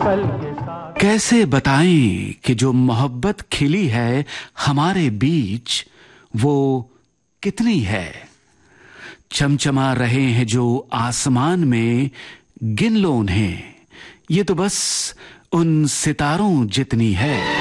पल के साथ। कैसे बताएं कि जो मोहब्बत खिली है हमारे बीच वो कितनी है। चमचमा रहे हैं जो आसमान में, गिन लो उन्हें, ये तो बस उन सितारों जितनी है।